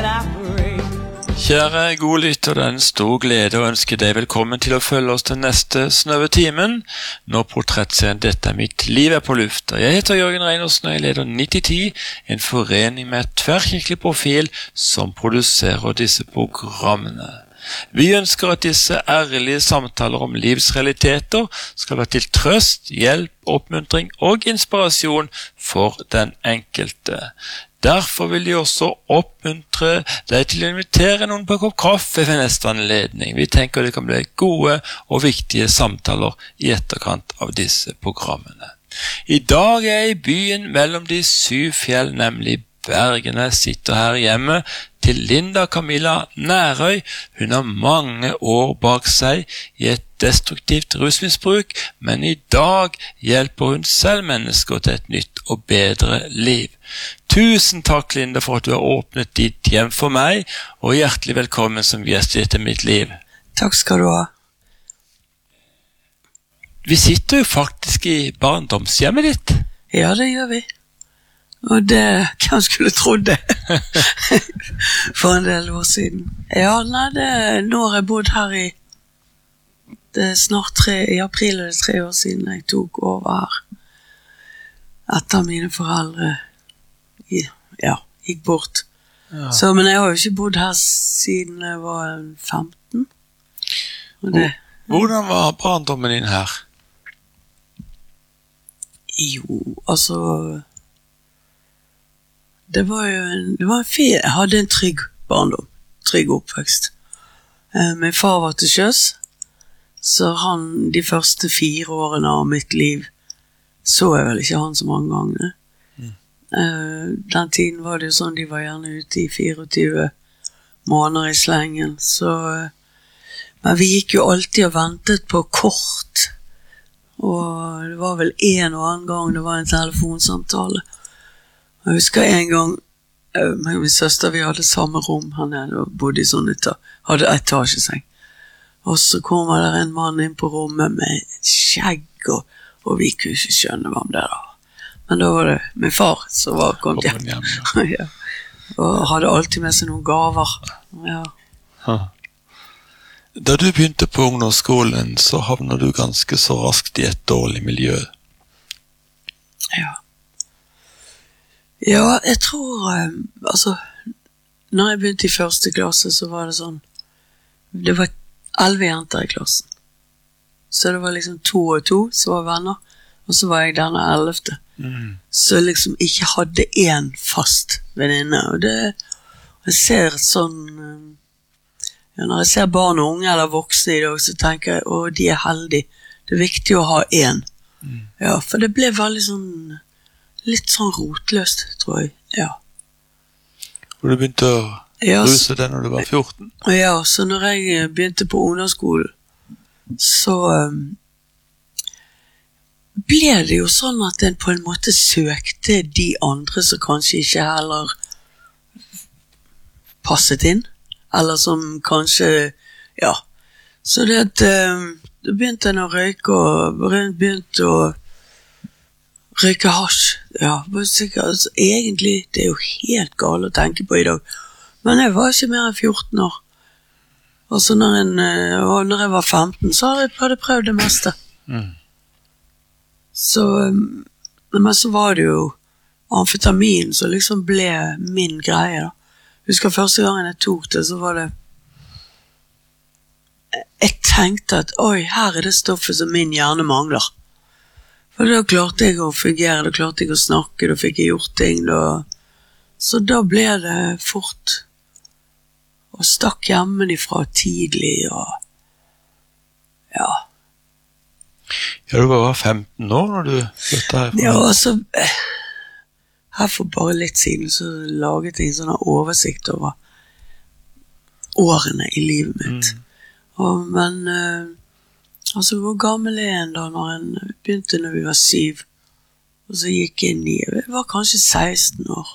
Kjære gode lytter, det er en stor glede å ønske deg velkommen til å følge oss den neste snøve timen, når portrettserien Dette er mitt liv er på lufta. Jeg heter Jørgen Reinersen, og jeg leder 9010, en forening med tverrkirkelig profil som produserer disse programmene. Vi ønsker at disse ærlige samtaler om livsrealiteter skal være til trøst, hjelp, oppmuntring og inspirasjon for den enkelte. Derfor vil de også oppmuntre deg til å invitere noen på en kopp kaffe ved neste anledning. Vi tenker det kan bli gode og viktige samtaler i etterkant av disse programmene. I dag er jeg i byen mellom de 7 fjell, nemlig Bergen. Jeg sitter her hjemme til Linda Camilla Nærøy. Hun har mange år bak seg i et destruktivt rusmisbruk, men i dag hjelper hun selv mennesker til et nytt og bedre liv. Tusen takk, Linda, for at du har åpnet ditt hjem for meg, og hjertelig velkommen som gjest i Dette mitt liv. Takk skal du ha. Vi sitter jo faktisk i barndomshjemmet ditt. Ja, det gjør vi. Og det, hvem skulle trodd det? For en del år siden. Ja, nei, nå har jeg bodd her det er snart i april er det 3 år siden jeg tok over her. Etter mine foreldre gikk bort. Ja. Så, men jeg har jo ikke bodd her siden jeg var 15. Hvordan var barndommen din her? Jo, altså det var en fin, jeg hadde en trygg barndom, trygg oppvekst. Min far var til sjøs, så de første 4 årene av mitt liv så jeg vel ikke han så mange ganger. Den tiden var det jo sånn, de var gjerne ute i 24 måneder i slengen, så men vi gikk jo alltid og ventet på kort, og det var vel en og annen gang det var en telefonsamtale. Jeg husker en gang med min søster, vi hadde samme rom, han bodde i sånn hadde etasjeseng, og så kommer der en mann inn på rommet med skjegg, og vi kunne ikke skjønne hva det var. Men da var det min far som var kommet hjem. Ja. Og hadde alltid med seg noen gaver. Ja. Da du begynte på ungdomsskolen, så havnet du ganske så raskt i et dårlig miljø. Ja. Ja, jeg tror, altså, når jeg begynte i 1. klasse, så var det sånn, det var 11 jenter i klassen. Så det var liksom 2 og 2 som var venner, og så var jeg denne 11. Så liksom ikke hadde en fast venninne, og jeg ser sånn når jeg ser barn og unge eller voksne i dag, så tenker jeg, de er heldige, det er viktig å ha en. Ja, for det ble veldig sånn litt sånn rotløst, tror jeg. Ja. Og du begynte å ruse det når du var 14? Ja, så når jeg begynte på ungdomsskolen, så ble det jo sånn at en på en måte søkte de andre som kanskje ikke heller passet inn, eller som kanskje, ja. Så det begynte en å røyke, og begynte å røyke hasj. Ja, altså, egentlig, det er jo helt galt å tenke på i dag, men jeg var ikke mer enn 14 år. Og så når jeg var 15, så hadde jeg prøvd det meste. Så, men så var det jo amfetamin som liksom ble min greie da. Husker første gangen jeg tok det, så var det jeg tenkte at oi, her er det stoffet som min hjerne mangler. For da klarte jeg å fungere, da klarte jeg å snakke, da fikk jeg gjort ting så da ble det fort og stakk hjemmefra tidlig og ja. Ja, du var 15 år når du flyttet herfra. Ja, altså, her for bare litt siden så laget jeg en sånn oversikt over årene i livet mitt. Men, altså, hvor gammel er en da når en begynte når vi var 7, og så gikk jeg inn jeg var kanskje 16 år.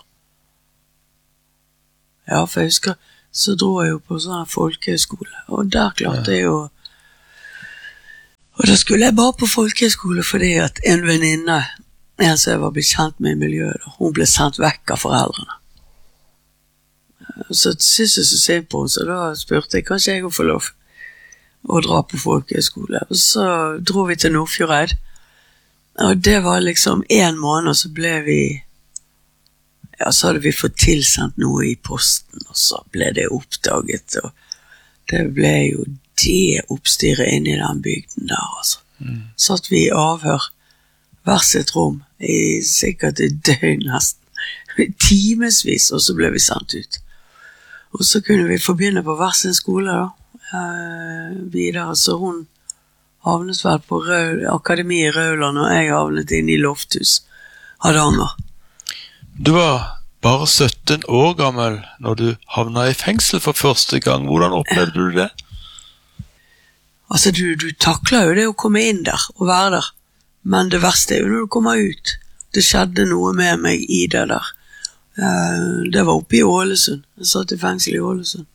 Ja, for jeg husker, så dro jeg jo på sånn folkehøyskole, og der klarte jeg jo og da skulle jeg bare på folkehøyskole fordi at en venninne, en som jeg var blitt kjent med i miljøet, hun ble sendt vekk av foreldrene. Så synes jeg så synd på henne, så da spurte jeg kanskje jeg å få lov å dra på folkehøyskole. Og så dro vi til Nordfjordeid, og det var liksom 1 måned, og så ble vi, ja, så hadde vi fått tilsendt noe i posten, og så ble det oppdaget, og det ble jo det oppstyret inne i den bygden der, altså. Satt vi i avhør, hver sitt rom, i sikkert et døgn nesten, timesvis, og så ble vi sendt ut. Og så kunne vi forbinde på hver sin skole da, videre, så hun havnet vel på Akademi i Rauland, og jeg havnet inn i Lofthus, Hardanger. Du var bare 17 år gammel når du havnet i fengsel for første gang. Hvordan opplevde du det? Altså, du takler jo det å komme inn der og være der, men det verste jo når du kommer ut. Det skjedde noe med meg i det der. Det var oppe i Ålesund. Jeg satt i fengsel i Ålesund.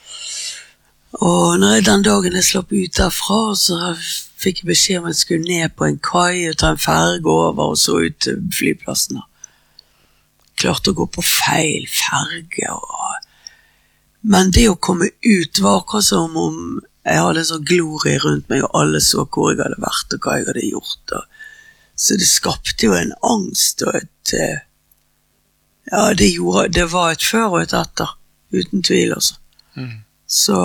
Og den dagen jeg slapp ut derfra, så fikk jeg beskjed om at jeg skulle ned på en kai og ta en ferge over og så ut til flyplassen. Klarte å gå på feil ferge. Men det å komme ut var akkurat som om jeg hadde sånn glorie rundt meg, og alle så hvor jeg hadde vært og hva jeg hadde gjort. Så det skapte jo en angst og et... Ja, det var et før og et etter, uten tvil også. Så,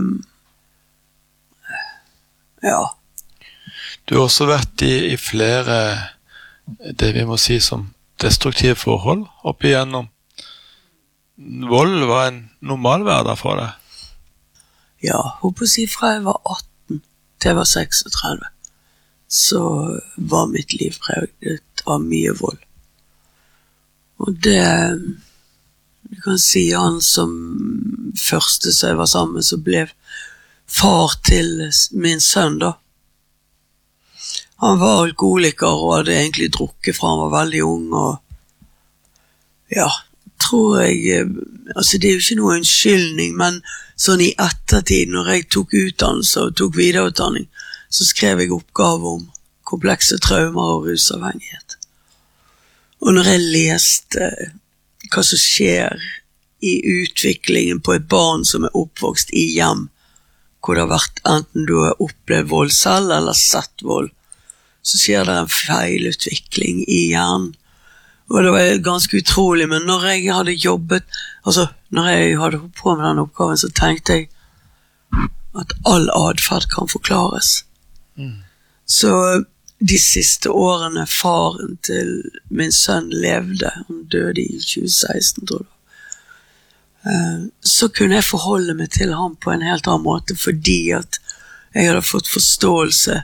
ja. Du har også vært i flere, det vi må si som destruktive forhold opp igjennom. Vold var en normal hverdag for deg. Ja, håper å si fra jeg var 18 til jeg var 36, så var mitt liv preget av mye vold. Og det, du kan si han som første som jeg var sammen, så ble far til min sønn da. Han var alkoholiker og hadde egentlig drukket fra han var veldig ung, og ja, tror jeg, altså det er jo ikke noe unnskyldning, men sånn i ettertid, når jeg tok utdannelse og tok videreutdanning, så skrev jeg oppgave om komplekse traumer og rusavhengighet. Og når jeg leste hva som skjer i utviklingen på et barn som er oppvokst i hjem, hvor det har vært enten du har opplevd vold selv eller sett vold, så skjer det en feilutvikling i hjernen. Og det var ganske utrolig, men når jeg hadde jobbet, altså når jeg hadde holdt på med den oppgaven, så tenkte jeg at all adferd kan forklares. Så de siste årene faren til min sønn levde, han døde i 2016 tror jeg, så kunne jeg forholde meg til ham på en helt annen måte, fordi at jeg hadde fått forståelse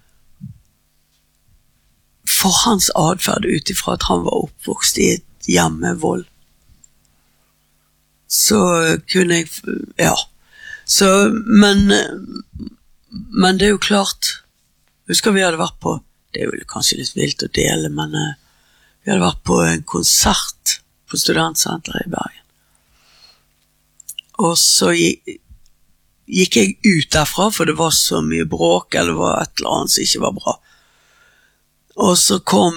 for hans adferd utifra at han var oppvokst i et hjem med vold. Så kunne jeg, ja. Så, men det er jo klart, husker vi hadde vært på, det er jo kanskje litt vilt å dele, men vi hadde vært på en konsert på Studentsenteret i Bergen. Og så gikk jeg ut derfra, for det var så mye bråk, eller det var et eller annet som ikke var bra. Og så kom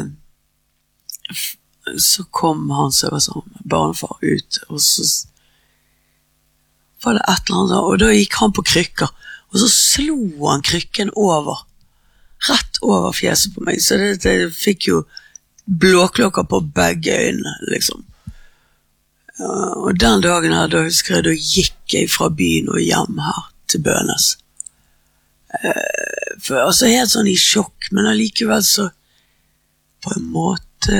han som var sånn barnefar ut, og så var det et eller annet, og da gikk han på krykker, og så slo han krykken over, rett over fjeset på meg, så det fikk jo blåklokker på begge øynene, liksom. Og den dagen her, da husker jeg, da gikk jeg fra byen og hjem her til Bønes. For, altså helt sånn i sjokk, men allikevel så på en måte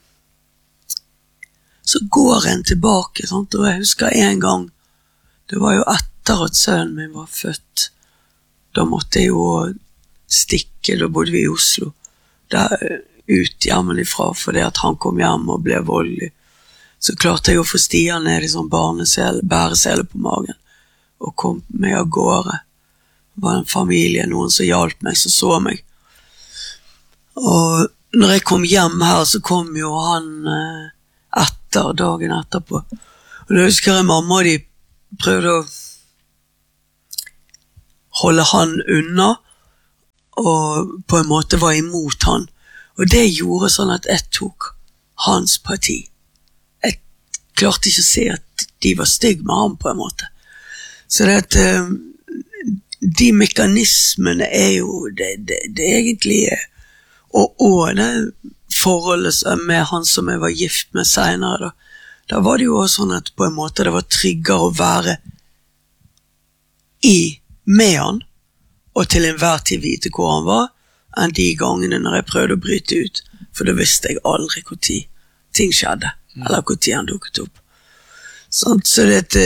så går en tilbake, sant? Og jeg husker en gang, det var jo etter at sønnen min var født, da måtte jeg jo stikke, da bodde vi i Oslo, der ut hjemmefra, fordi at han kom hjem og ble voldelig. Så klarte jeg å få Stian ned i sånn bæresele på magen, og kom med av gårde. Det var en familie, noen som hjalp meg, som så meg. Og når jeg kom hjem her, så kom jo han dagen etterpå. Og da husker jeg mamma, de prøvde å holde han unna, og på en måte var imot han. Og det gjorde sånn at jeg tok hans parti. Jeg klarte ikke å se at at de var stygg med ham på en måte. Så det at de mekanismene jo det egentlig og det forholdet med han som jeg var gift med senere da var det jo også sånn at på en måte det var tryggere å være med han og til enhver tid vite hvor han var enn de gangene når jeg prøvde å bryte ut, for da visste jeg aldri hvor tid ting skjedde, eller hvor tid han dukket opp. Sånn, så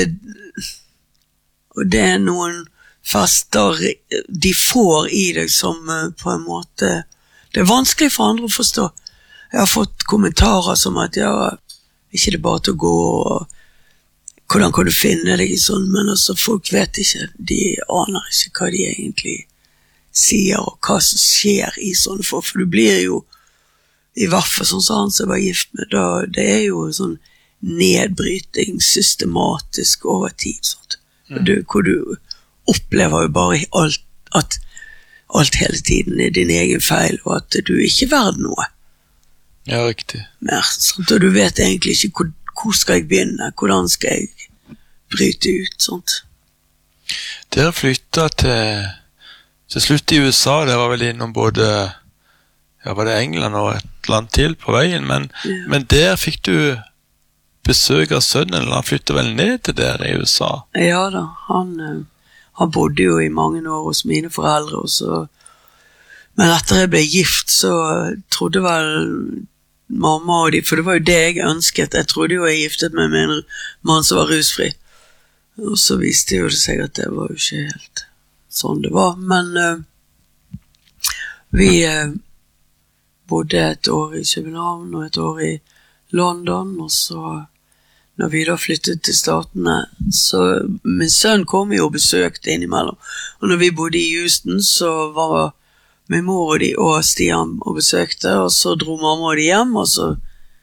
og det noen fester de får i deg som på en måte, det vanskelig for andre å forstå. Jeg har fått kommentarer som at ikke det bare til å gå, og hvordan kan du finne deg i sånn, men altså folk vet ikke, de aner ikke hva de egentlig sier, og hva som skjer i sånne folk, for du blir jo, i hvert fall sånn som han som var gift med, da, det jo sånn nedbryting, systematisk over tid, sånt. Hvor du opplever jo bare at alt hele tiden din egen feil, og at du ikke er verd noe. Ja, riktig. Mer, sånt, og du vet egentlig ikke hvor skal jeg begynne, hvordan skal jeg bryte ut, sånt. Dere flyttet til slutt i USA, dere var vel innom både, var det England og et land til på veien, men der fikk du besøk av sønnen, eller han flyttet vel ned til dere i USA? Ja da, han bodde jo i mange år hos mine foreldre, men etter jeg ble gift, så trodde vel mamma og de, for det var jo det jeg ønsket, jeg trodde jo jeg giftet meg med en mann som var rusfri, og så viste jo det seg at det var jo ikke helt sånn det var, men vi bodde et år i København og et år i London, og så når vi da flyttet til statene, så min sønn kom jo og besøkte innimellom, og når vi bodde i Houston, så var min mor og de og Stian og besøkte, og så dro mamma og de hjem, og så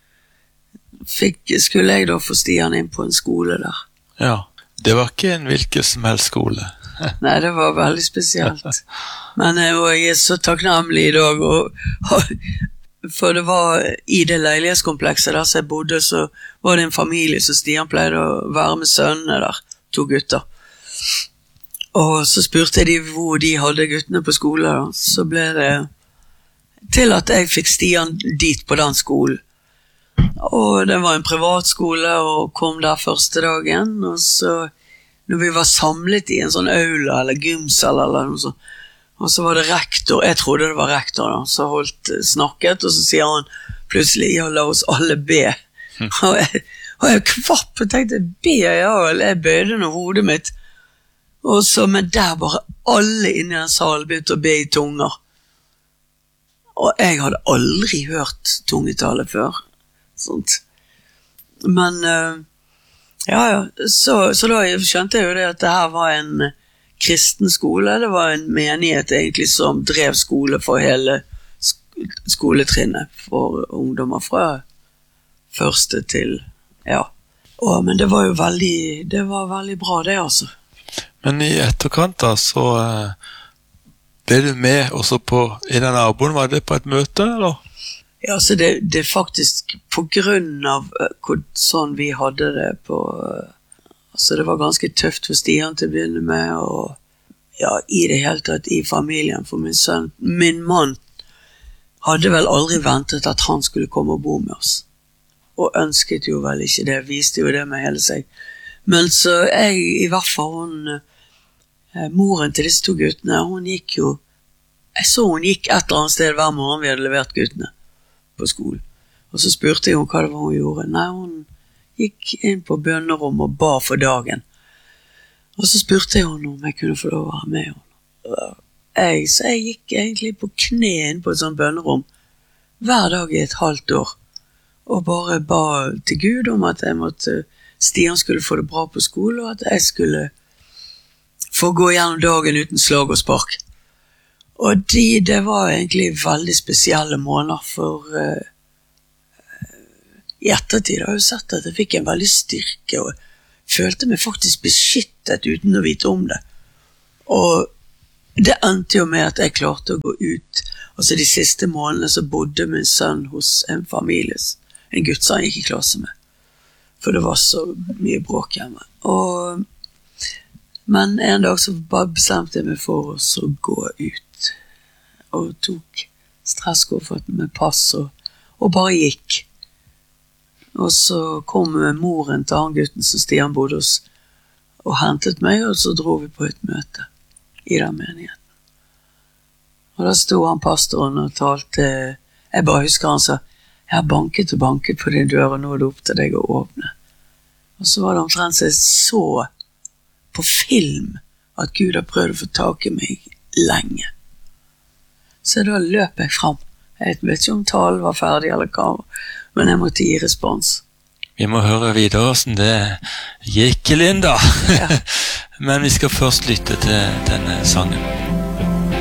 skulle jeg da få Stian inn på en skole der. Ja, det var ikke en hvilken som helst skole. Nei, det var veldig spesielt. Men jeg så takknemlig i dag, for det var i det leilighetskomplekset der som jeg bodde, så var det en familie som Stian pleide å være med sønnene der, 2 gutter. Og så spurte de hvor de hadde guttene på skole, da. Så ble det til at jeg fikk Stian dit på den skolen. Og det var en privatskole, og kom der første dagen, og så når vi var samlet i en sånn aula eller gymsal eller noe sånt, og så var det rektor, jeg trodde det var rektor da, så snakket, og så sier han plutselig, la oss alle be. Og jeg kvapp og tenkte, be, jeg bøyde noe hodet mitt, og så, men der bare alle inne i den salen begynte å be i tunger. Og jeg hadde aldri hørt tungetale før, sånt. Men så da skjønte jeg jo det at det her var en kristen skole, det var en menighet egentlig som drev skole for hele skoletrinnet for ungdommer fra første til, men det var jo veldig bra det altså. Men i etterkant da, så ble du med også i den naboen, var det på et møte, eller? Ja, så det faktisk på grunn av sånn vi hadde det på, altså det var ganske tøft for Stian til å begynne med, og i det hele tatt i familien for min sønn. Min mann hadde vel aldri ventet at han skulle komme og bo med oss, og ønsket jo vel ikke det, viste jo det med hele seg. Men så i hvert fall moren til disse 2 guttene, hun gikk jo, jeg så hun gikk et eller annet sted hver morgen vi hadde levert guttene på skolen. Og så spurte jeg henne hva det var hun gjorde. Nei, hun gikk inn på bønnerom og ba for dagen. Og så spurte jeg henne om jeg kunne få lov å være med henne. Så jeg gikk egentlig på kne inn på et sånt bønnerom hver dag i et halvt år, og bare ba til Gud om at Stian skulle få det bra på skole, og at jeg skulle få gå gjennom dagen uten slag og spark. Og det var egentlig veldig spesielle måneder, for i ettertid har jeg sett at jeg fikk en veldig styrke, og følte meg faktisk beskyttet uten å vite om det. Og det endte jo med at jeg klarte å gå ut. Altså de siste månedene så bodde min sønn hos en familie, en gutt som han gikk i klasse med. for det var så mye bråk hjemme. Men en dag så bare bestemte jeg meg for å gå ut, og tok stresskofferten med pass og bare gikk. Og så kom moren til han gutten som Stian bodde hos, og hentet meg, og så dro vi på et møte i den menigheten. Og da stod han pastoren og talte, jeg bare husker han sa, jeg har banket og banket på din dør, og nå er det opp til deg å åpne. Og så var det omtrent så jeg så på film at Gud har prøvd å få tak i meg lenge. Så da løp jeg frem. Jeg vet ikke om talen var ferdig eller hva, men jeg måtte gi respons. Vi må høre videre hvordan det gikk, Linda. Ja. Men vi skal først lytte til denne sangen.